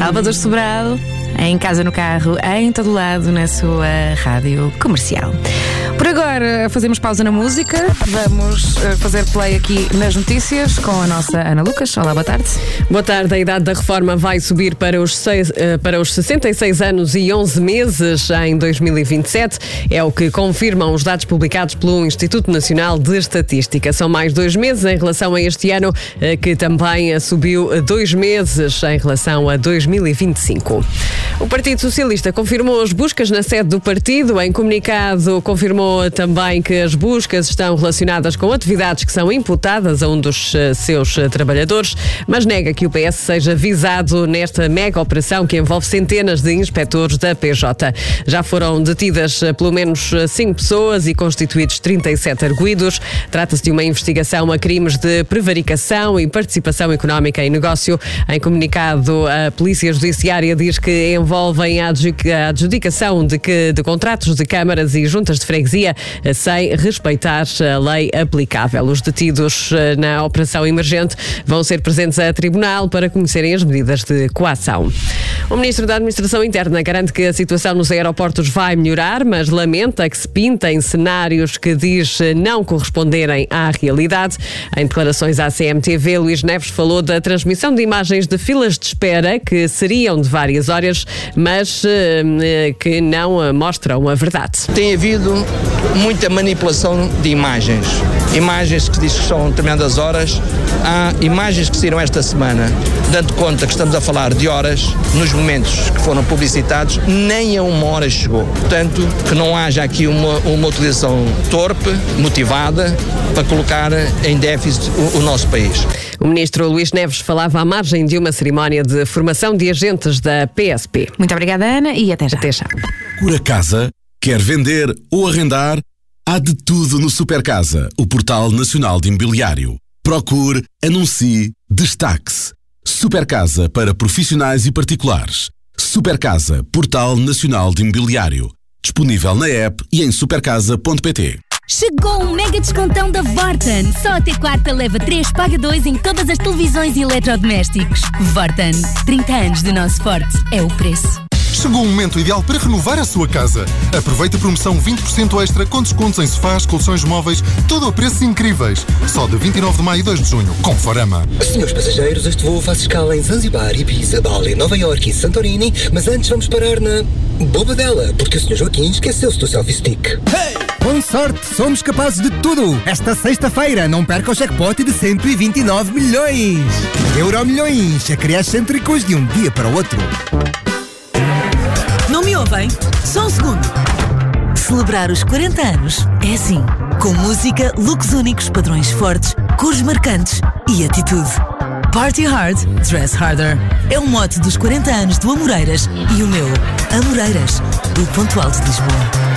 Salvador Sobral, em casa, no carro, em todo lado, na sua rádio comercial. Por agora, fazemos pausa na música. Vamos fazer play aqui nas notícias com a nossa Ana Lucas. Olá, boa tarde. Boa tarde. A idade da reforma vai subir para os 66 anos e 11 meses em 2027. É o que confirmam os dados publicados pelo Instituto Nacional de Estatística. São mais 2 meses em relação a este ano, que também subiu 2 meses em relação a 2025. O Partido Socialista confirmou as buscas na sede do partido. Em comunicado, confirmou também que as buscas estão relacionadas com atividades que são imputadas a um dos seus trabalhadores, mas nega que o PS seja visado nesta mega operação que envolve centenas de inspectores da PJ. Já foram detidas pelo menos 5 pessoas e constituídos 37 arguidos. Trata-se de uma investigação a crimes de prevaricação e participação económica em negócio. Em comunicado, a Polícia Judiciária diz que envolvem a adjudicação de contratos de câmaras e juntas de freguesia sem respeitar a lei aplicável. Os detidos na operação emergente vão ser presentes a tribunal para conhecerem as medidas de coação. O Ministro da Administração Interna garante que a situação nos aeroportos vai melhorar, mas lamenta que se pintem cenários que diz não corresponderem à realidade. Em declarações à CMTV, Luís Neves falou da transmissão de imagens de filas de espera que seriam de várias horas, mas que não mostram a verdade. Tem havido muita manipulação de imagens. Imagens que diz que são determinadas horas. Há imagens que saíram esta semana, dando conta que estamos a falar de horas, nos momentos que foram publicitados, nem a 1 hora chegou. Portanto, que não haja aqui uma utilização torpe, motivada, para colocar em déficit o nosso país. O Ministro Luís Neves falava à margem de uma cerimónia de formação de agentes da PSP. Muito obrigada, Ana, e até já. Até já. Procura casa? Quer vender ou arrendar? Há de tudo no Supercasa, o portal nacional de imobiliário. Procure, anuncie, destaque-se. Supercasa para profissionais e particulares. Supercasa, portal nacional de imobiliário. Disponível na app e em supercasa.pt. Chegou um mega descontão da Vorten. Só até quarta leva 3, paga 2 em todas as televisões e eletrodomésticos. Vorten, 30 anos do nosso forte. É o preço. Chegou o momento ideal para renovar a sua casa. Aproveite a promoção 20% extra com descontos em sofás, colchões móveis, tudo a preços incríveis. Só de 29 de maio e 2 de junho, com Forama. Senhores passageiros, este voo faz escala em Zanzibar, Ibiza, Bali, Nova Iorque e Santorini, mas antes vamos parar na Bobadela, porque o Sr. Joaquim esqueceu-se do selfie stick. Hey! Com sorte, somos capazes de tudo. Esta sexta-feira, não perca o jackpot de 129 milhões. Euromilhões, a criar cêntricos de um dia para o outro. Não me ouvem? Só um segundo. Celebrar os 40 anos é assim. Com música, looks únicos, padrões fortes, cores marcantes e atitude. Party hard, dress harder. É o mote dos 40 anos do Amoreiras e o meu, Amoreiras, o ponto alto de Lisboa.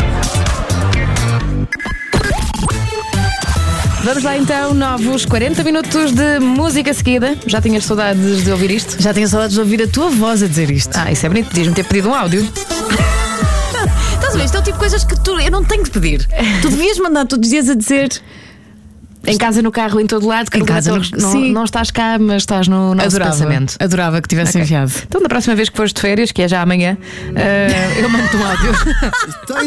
Vamos lá então, novos 40 minutos de música seguida. Já tinhas saudades de ouvir isto? Já tinha saudades de ouvir a tua voz a dizer isto. Isso é bonito, podias-me ter pedido um áudio. Estás a ver? Isto é o tipo de coisas que eu não tenho que pedir. Tu devias mandar todos os dias a dizer... Em casa, no carro, em todo lado. Em casa, não estás cá, mas estás no nosso pensamento. Adorava que tivesse enviado. Então, da próxima vez que fores de férias, que é já amanhã, eu mando-te um áudio.